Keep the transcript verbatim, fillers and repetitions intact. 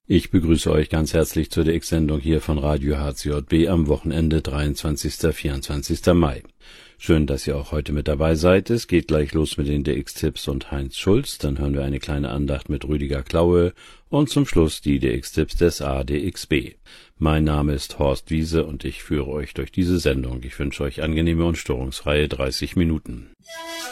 Ich begrüße euch ganz herzlich zu der X-Sendung hier von Radio H C J B am Wochenende dreiundzwanzigsten bis vierundzwanzigsten Mai. Schön, dass ihr auch heute mit dabei seid. Es geht gleich los mit den D X-Tipps und Heinz Schulz. Dann hören wir eine kleine Andacht mit Rüdiger Klaue und zum Schluss die D X-Tipps des A D X B. Mein Name ist Horst Wiese und ich führe euch durch diese Sendung. Ich wünsche euch angenehme und störungsfreie dreißig Minuten.